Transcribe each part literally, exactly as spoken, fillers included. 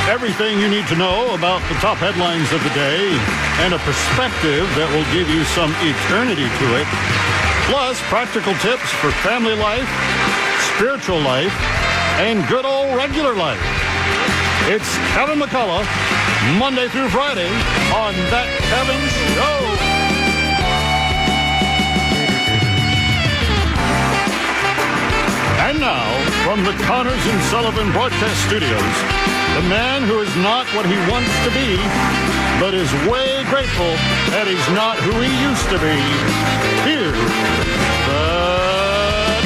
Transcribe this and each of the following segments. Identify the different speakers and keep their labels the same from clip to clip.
Speaker 1: Everything you need to know about the top headlines of the day and a perspective that will give you some eternity to it. Plus, practical tips for family life, spiritual life, and good old regular life. It's Kevin McCullough, Monday through Friday on That Kevin Show. And now, from the Connors and Sullivan Broadcast Studios, the man who is not what he wants to be, but is way grateful that he's not who he used to be. Here's the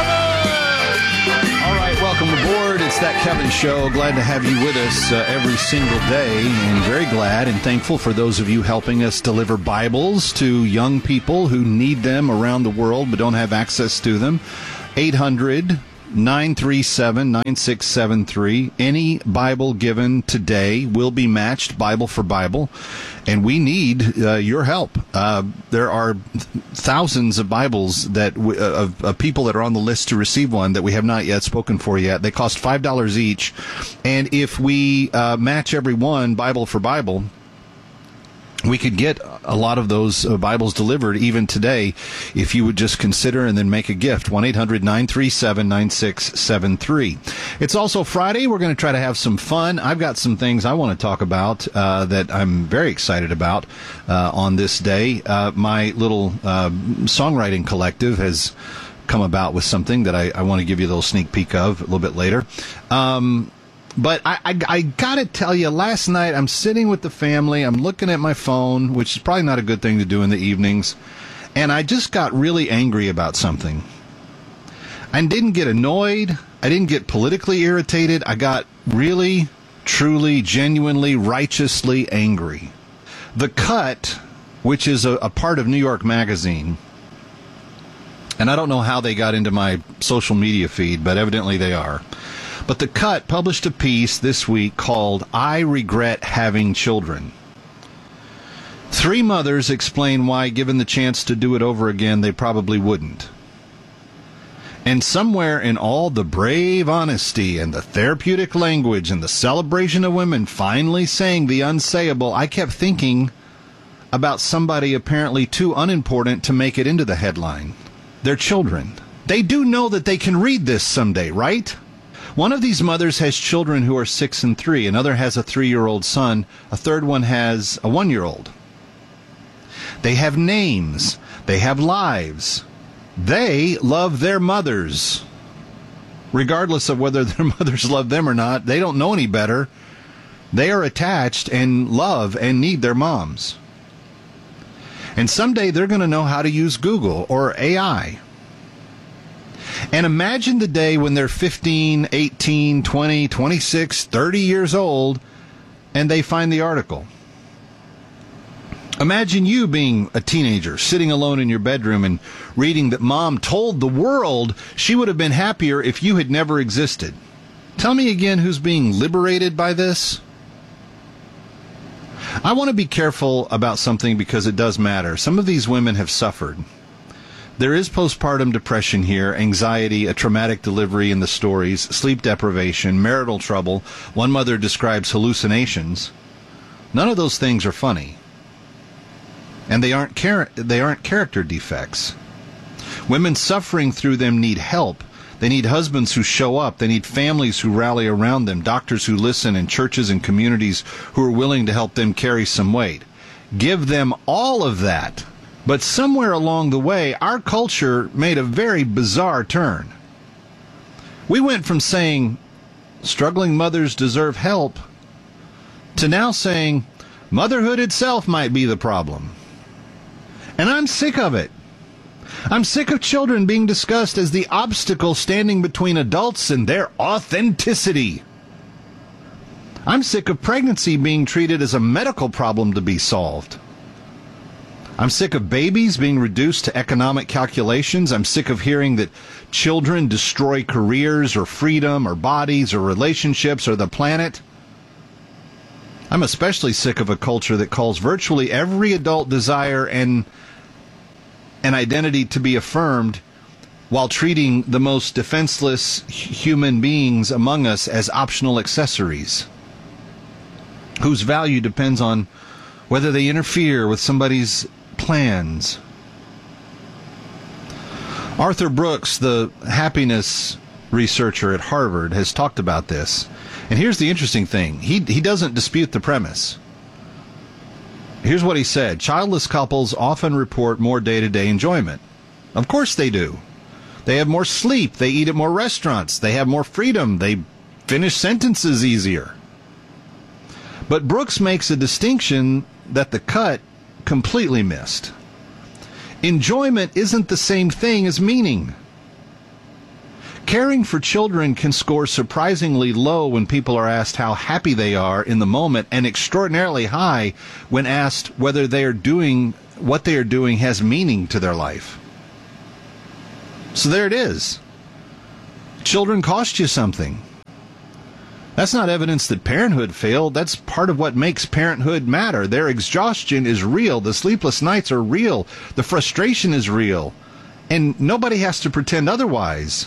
Speaker 1: Kevin!
Speaker 2: All right, welcome aboard. It's That Kevin Show. Glad to have you with us uh, every single day, and very glad and thankful for those of you helping us deliver Bibles to young people who need them around the world but don't have access to them. eight hundred, nine three seven, nine six seven three. Any Bible given today will be matched Bible for Bible, and we need uh, your help. Uh, there are thousands of Bibles that w- of, of people that are on the list to receive one that we have not yet spoken for yet. They cost five dollars each, and if we uh, match every one Bible for Bible, we could get a lot of those uh, Bibles delivered even today if you would just consider and then make a gift. one eight hundred, nine three seven, nine six seven three. It's also Friday. We're going to try to have some fun. I've got some things I want to talk about uh, that I'm very excited about uh, on this day. Uh, my little uh, songwriting collective has come about with something that I, I want to give you a little sneak peek of a little bit later. Um But I, I, I got to tell you, last night I'm sitting with the family, I'm looking at my phone, which is probably not a good thing to do in the evenings, and I just got really angry about something. I didn't get annoyed, I didn't get politically irritated, I got really, truly, genuinely, righteously angry. The Cut, which is a, a part of New York Magazine, and I don't know how they got into my social media feed, but evidently they are. But The Cut published a piece this week called I Regret Having Children. Three mothers explain why, given the chance to do it over again, they probably wouldn't. And somewhere in all the brave honesty and the therapeutic language and the celebration of women finally saying the unsayable, I kept thinking about somebody apparently too unimportant to make it into the headline. Their children. They do know that they can read this someday, right? One of these mothers has children who are six and three. Another has a three-year-old son. A third one has a one-year-old. They have names. They have lives. They love their mothers. Regardless of whether their mothers love them or not, they don't know any better. They are attached and love and need their moms. And someday they're going to know how to use Google or A I. And imagine the day when they're fifteen, eighteen, twenty, twenty-six, thirty years old, and they find the article. Imagine you being a teenager, sitting alone in your bedroom and reading that mom told the world she would have been happier if you had never existed. Tell me again who's being liberated by this? I want to be careful about something because it does matter. Some of these women have suffered. There is postpartum depression here, anxiety, a traumatic delivery in the stories, sleep deprivation, marital trouble. One mother describes hallucinations. None of those things are funny. And they aren't char- they aren't character defects. Women suffering through them need help. They need husbands who show up. They need families who rally around them, doctors who listen, and churches and communities who are willing to help them carry some weight. Give them all of that. But somewhere along the way, our culture made a very bizarre turn. We went from saying struggling mothers deserve help to now saying motherhood itself might be the problem. And I'm sick of it. I'm sick of children being discussed as the obstacle standing between adults and their authenticity. I'm sick of pregnancy being treated as a medical problem to be solved. I'm sick of babies being reduced to economic calculations. I'm sick of hearing that children destroy careers or freedom or bodies or relationships or the planet. I'm especially sick of a culture that calls virtually every adult desire and an identity to be affirmed while treating the most defenseless human beings among us as optional accessories. whose value depends on whether they interfere with somebody's plans. Arthur Brooks, the happiness researcher at Harvard, has talked about this. And here's the interesting thing. He, he doesn't dispute the premise. Here's what he said. Childless couples often report more day-to-day enjoyment. Of course they do. They have more sleep. They eat at more restaurants. They have more freedom. They finish sentences easier. But Brooks makes a distinction that the cut completely missed. Enjoyment isn't the same thing as meaning. Caring for children can score surprisingly low when people are asked how happy they are in the moment, and extraordinarily high when asked whether they are doing what they are doing has meaning to their life. So there it is. Children cost you something. That's not evidence that parenthood failed. That's part of what makes parenthood matter. Their exhaustion is real. The sleepless nights are real. The frustration is real. And nobody has to pretend otherwise.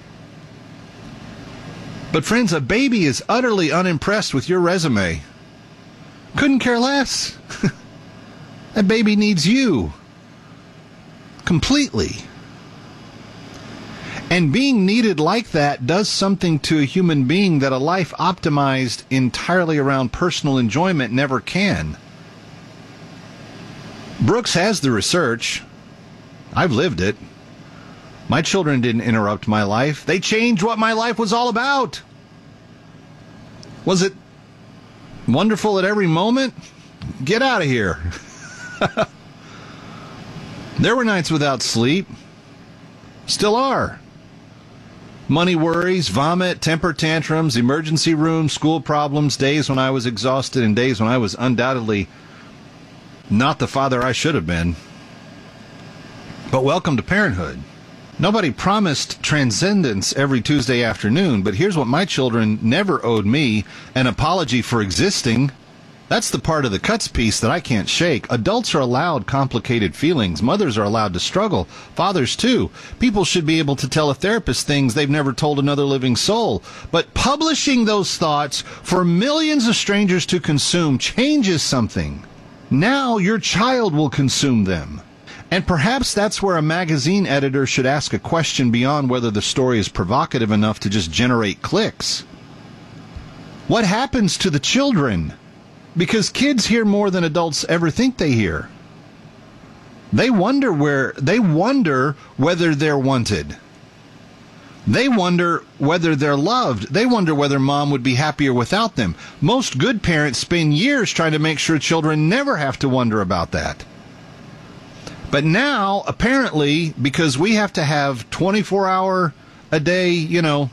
Speaker 2: But friends, a baby is utterly unimpressed with your resume. Couldn't care less. That baby needs you. Completely. And being needed like that does something to a human being that a life optimized entirely around personal enjoyment never can. Brooks has the research. I've lived it. My children didn't interrupt my life. They changed what my life was all about. Was it wonderful at every moment? Get out of here. There were nights without sleep. Still are. Money worries, vomit, temper tantrums, emergency room, school problems, days when I was exhausted, and days when I was undoubtedly not the father I should have been. But welcome to parenthood. Nobody promised transcendence every Tuesday afternoon, but here's what my children never owed me: an apology for existing. That's the part of the cuts piece that I can't shake. Adults are allowed complicated feelings. Mothers are allowed to struggle. Fathers, too. People should be able to tell a therapist things they've never told another living soul. But publishing those thoughts for millions of strangers to consume changes something. Now your child will consume them. And perhaps that's where a magazine editor should ask a question beyond whether the story is provocative enough to just generate clicks. What happens to the children? Because kids hear more than adults ever think they hear. They wonder where, they wonder whether they're wanted. They wonder whether they're loved. They wonder whether mom would be happier without them. Most good parents spend years trying to make sure children never have to wonder about that. But now, apparently, because we have to have twenty-four hour a day, you know,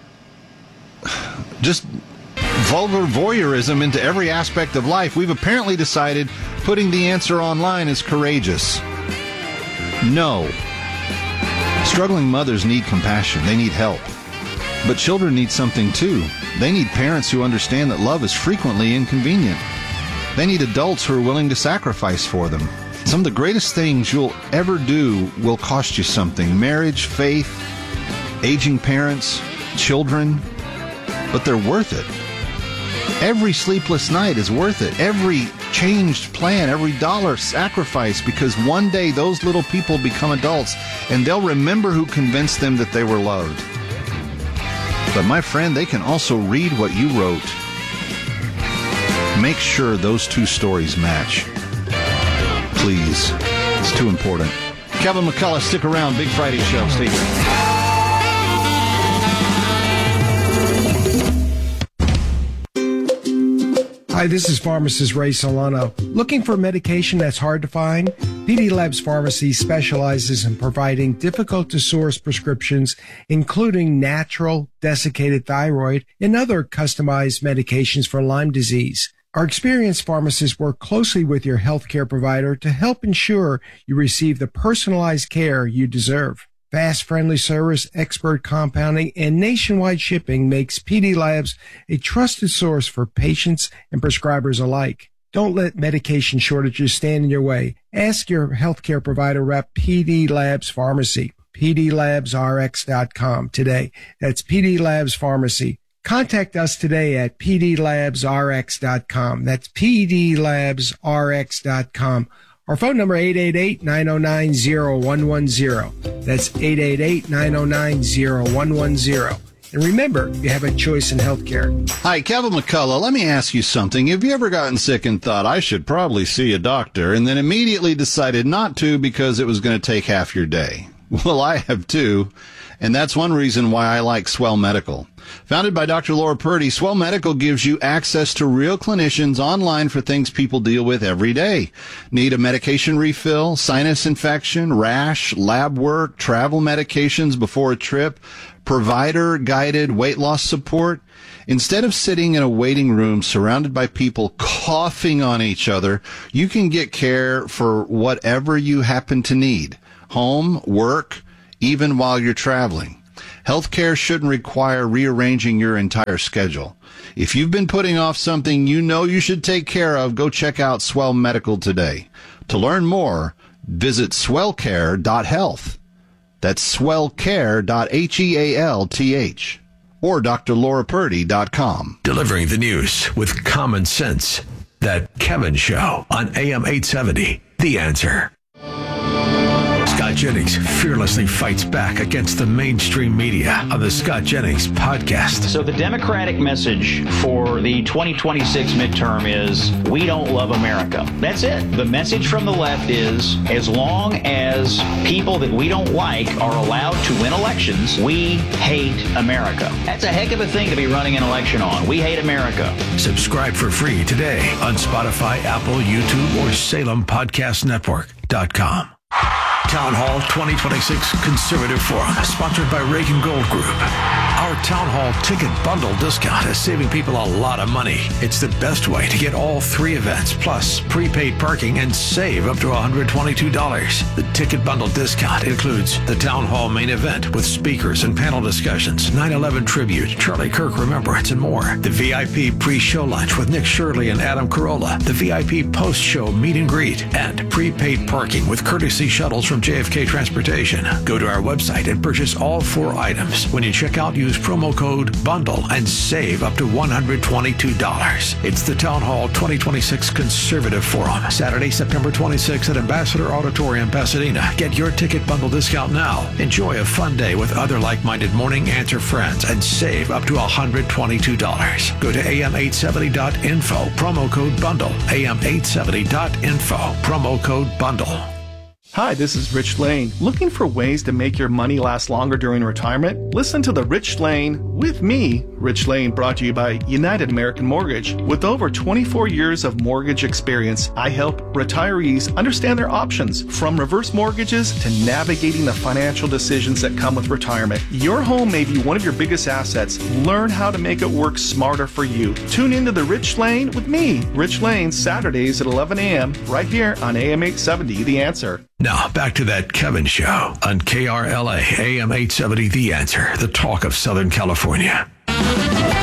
Speaker 2: just vulgar voyeurism into every aspect of life, we've apparently decided putting the answer online is courageous. No. Struggling mothers need compassion. They need help. But children need something too. They need parents who understand that love is frequently inconvenient. They need adults who are willing to sacrifice for them. Some of the greatest things you'll ever do will cost you something. Marriage, faith, aging parents, children. But they're worth it. Every sleepless night is worth it. Every changed plan, every dollar sacrifice, because one day those little people become adults and they'll remember who convinced them that they were loved. But my friend, they can also read what you wrote. Make sure those two stories match. Please. It's too important. Kevin McCullough, stick around. Big Friday show. Stay tuned.
Speaker 3: Hi, this is pharmacist Ray Solano. Looking for medication that's hard to find? P D Labs Pharmacy specializes in providing difficult-to-source prescriptions, including natural, desiccated thyroid, and other customized medications for Lyme disease. Our experienced pharmacists work closely with your healthcare provider to help ensure you receive the personalized care you deserve. Fast, friendly service, expert compounding, and nationwide shipping makes P D Labs a trusted source for patients and prescribers alike. Don't let medication shortages stand in your way. Ask your healthcare provider rep P D Labs Pharmacy, P D labs R X dot com today. That's P D Labs Pharmacy, Contact us today at p d labs r x dot com. That's p d labs r x dot com. Our phone number, eight eight eight, nine oh nine, oh one one oh. That's eight eight eight, nine oh nine, oh one one oh. And remember, you have a choice in healthcare.
Speaker 2: Hi, Kevin McCullough. Let me ask you something. Have you ever gotten sick and thought, I should probably see a doctor, and then immediately decided not to because it was going to take half your day? Well, I have too, and that's one reason why I like Swell Medical. Founded by Doctor Laura Purdy, Swell Medical gives you access to real clinicians online for things people deal with every day. Need a medication refill, sinus infection, rash, lab work, travel medications before a trip, provider-guided weight loss support? Instead of sitting in a waiting room surrounded by people coughing on each other, you can get care for whatever you happen to need. Home, work, even while you're traveling. Healthcare shouldn't require rearranging your entire schedule. If you've been putting off something you know you should take care of, go check out Swell Medical today. To learn more, visit swell care dot health. That's swell care dot health or d r laura purdy dot com.
Speaker 4: Delivering the news with common sense. That Kevin Show on A M eight seventy. The Answer. Scott Jennings fearlessly fights back against the mainstream media on the Scott Jennings podcast.
Speaker 5: So the Democratic message for the twenty twenty-six midterm is, we don't love America. That's it. The message from the left is, as long as people that we don't like are allowed to win elections, we hate America. That's a heck of a thing to be running an election on. We hate America.
Speaker 4: Subscribe for free today on Spotify, Apple, YouTube, or Salem Podcast Network dot com. Town Hall twenty twenty-six Conservative Forum, sponsored by Reagan Gold Group. Our Town Hall ticket bundle discount is saving people a lot of money. It's the best way to get all three events, plus prepaid parking, and save up to one hundred twenty-two dollars. The ticket bundle discount includes the Town Hall main event with speakers and panel discussions, nine eleven tribute, Charlie Kirk Remembrance, and more. The V I P pre-show lunch with Nick Shirley and Adam Carolla. The V I P post-show meet and greet. And prepaid parking with courtesy shuttles from J F K Transportation. Go to our website and purchase all four items. When you check out, use promo code BUNDLE and save up to one hundred twenty-two dollars. It's the Town Hall twenty twenty-six Conservative Forum, Saturday, September twenty-sixth at Ambassador Auditorium, Pasadena. Get your ticket bundle discount now. Enjoy a fun day with other like-minded Morning Answer friends and save up to one hundred twenty-two dollars. Go to A M eight seventy dot info, promo code BUNDLE. A M eight seventy dot info, promo code BUNDLE.
Speaker 6: Hi, this is Rich Lane. Looking for ways to make your money last longer during retirement? Listen to The Rich Lane with me, Rich Lane, brought to you by United American Mortgage. With over twenty-four years of mortgage experience, I help retirees understand their options, from reverse mortgages to navigating the financial decisions that come with retirement. Your home may be one of your biggest assets. Learn how to make it work smarter for you. Tune into The Rich Lane with me, Rich Lane, Saturdays at eleven a.m. right here on A M eight seventy, The Answer.
Speaker 4: Now, back to that Kevin Show on K R L A, A M eight seventy, The Answer, the talk of Southern California.